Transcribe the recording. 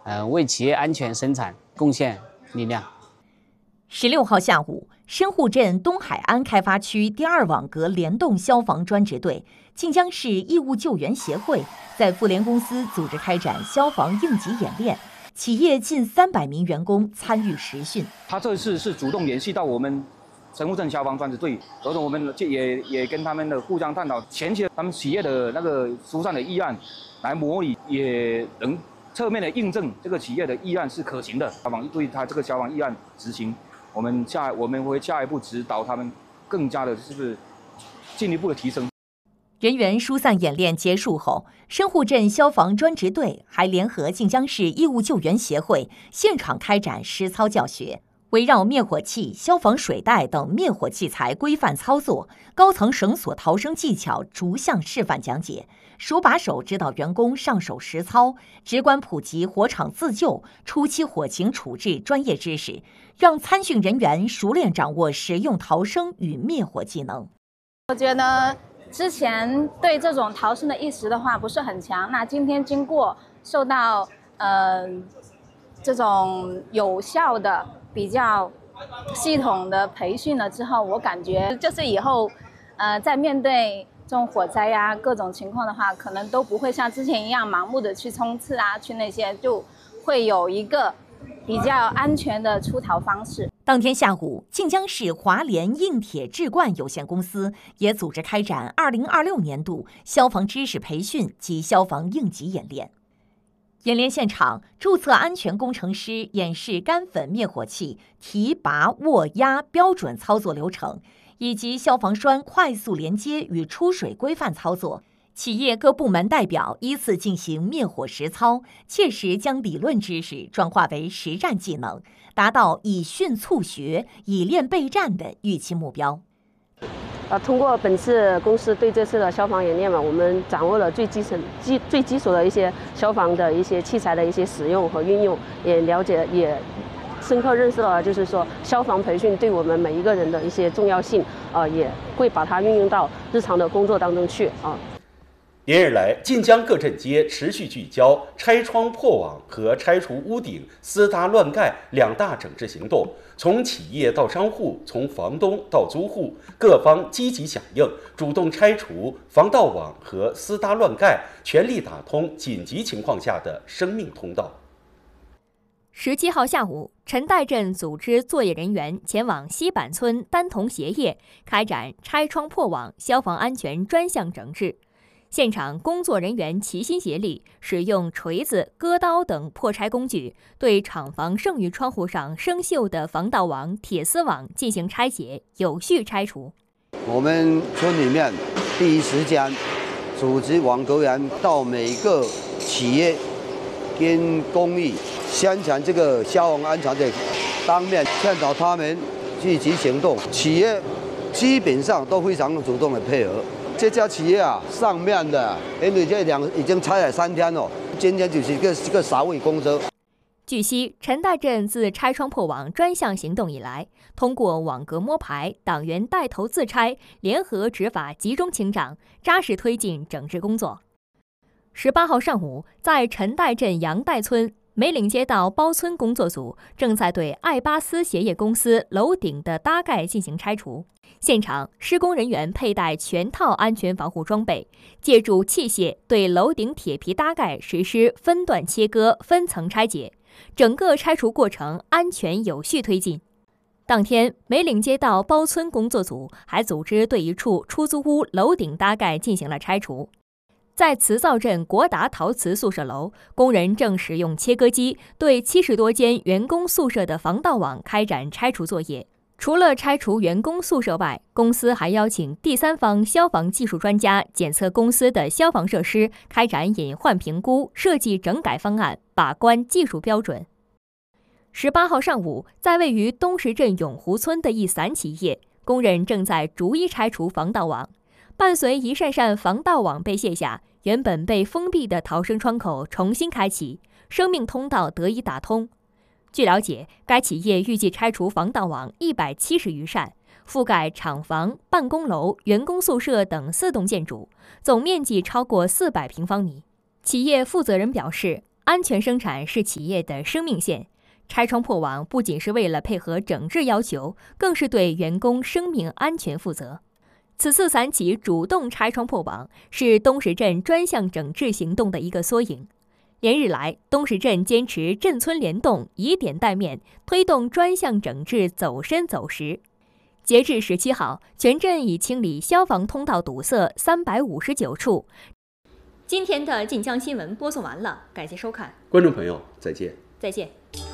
为企业安全生产贡献力量。 16号下午，深沪镇东海安开发区第2网格联动消防专职队、晋江市义务救援协会在妇联公司组织开展消防应急演练，企业近300名员工参与实训。 他这次是主动联系到我们深沪镇消防专职队，然后我们也跟他们的互相探讨前期他们企业的那个疏散的议案，来模拟，也能侧面的印证这个企业的议案是可行的。消防对他这个消防议案执行，我们会下一步指导他们更加的进一步的提升。 人员疏散演练结束后，深沪镇消防专职队还联合晋江市义务救援协会现场开展实操教学，围绕灭火器、消防水带等灭火器材规范操作、高层绳索逃生技巧逐项示范讲解，手把手指导员工上手实操，直观普及火场自救、初期火情处置专业知识，让参训人员熟练掌握实用逃生与灭火技能。 我觉得之前对这种逃生的意识的话不是很强，那今天经过受到这种有效的比较系统的培训了之后，我感觉就是以后在面对这种火灾呀各种情况的话，可能都不会像之前一样盲目的去冲刺啊，去那些，就会有一个比较安全的出逃方式。 当天下午，晋江市华联硬铁制罐有限公司也组织开展2026年度消防知识培训及消防应急演练。演练现场，注册安全工程师演示干粉灭火器提拔握压标准操作流程，以及消防栓快速连接与出水规范操作。企业各部门代表依次进行灭火实操，切实将理论知识转化为实战技能，达到以训促学、以练备战的预期目标。 通过本次公司对这次的消防演练嘛，我们掌握了最基础的一些消防的一些器材的一些使用和运用，也了解也深刻认识到了，就是说消防培训对我们每一个人的一些重要性，也会把它运用到日常的工作当中去啊。 连日来，晋江各镇街持续聚焦拆窗破网和拆除屋顶私搭乱盖2大整治行动，从企业到商户，从房东到租户，各方积极响应，主动拆除防盗网和私搭乱盖，全力打通紧急情况下的生命通道。 17号下午，陈岱镇组织作业人员前往西板村丹同鞋业开展拆窗破网消防安全专项整治。现场工作人员齐心协力，使用锤子、割刀等破拆工具，对厂房剩余窗户上生锈的防盗网、铁丝网进行拆解，有序拆除。 我们村里面第一时间组织网格员到每个企业跟公寓宣传这个消防安全的，当面劝导他们积极行动。企业基本上都非常主动的配合。这家企业啊，上面的因为已经拆了3天了，今天就是一个扫尾工作。 据悉，陈岱镇自拆窗破网专项行动以来，通过网格摸排、党员带头自拆、联合执法集中清掌，扎实推进整治工作。18号上午，在陈岱镇杨岱村梅岭街道包村工作组正在对爱巴斯鞋业公司楼顶的搭盖进行拆除。现场，施工人员佩戴全套安全防护装备，借助器械对楼顶铁皮搭盖实施分段切割、分层拆解，整个拆除过程安全有序推进。当天，梅岭街道包村工作组还组织对一处出租屋楼顶搭盖进行了拆除。在慈灶镇国达陶瓷宿舍楼，工人正使用切割机对70多间员工宿舍的防盗网开展拆除作业。除了拆除员工宿舍外，公司还邀请第三方消防技术专家检测公司的消防设施，开展隐患评估，设计整改方案，把关技术标准。18号上午，在位于东石镇永湖村的一散企业，工人正在逐一拆除防盗网。伴随一扇扇防盗网被卸下，原本被封闭的逃生窗口重新开启，生命通道得以打通。据了解，该企业预计拆除防盗网170余扇，覆盖厂房、办公楼、员工宿舍等4栋建筑，总面积超过400平方米。企业负责人表示， 安全生产是企业的生命线。拆窗破网不仅是为了配合整治要求，更是对员工生命安全负责。此次散企主动拆窗破网，是东石镇专项整治行动的一个缩影。连日来，东石镇坚持镇村联动，以点带面，推动专项整治走深走实。截至17号，全镇已清理消防通道堵塞359处。今天的晋江新闻播送完了，感谢收看， 观众朋友再见。 再见。